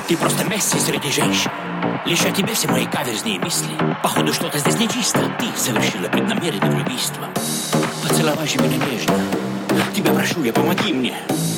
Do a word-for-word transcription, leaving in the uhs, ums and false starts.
Ты просто Месси среди женщин. Лишь о тебе все мои каверзные мысли. Походу, что-то здесь нечисто. Ты совершила преднамеренное убийство. Поцеловай же меня нежно. Тебя прошу я, помоги мне.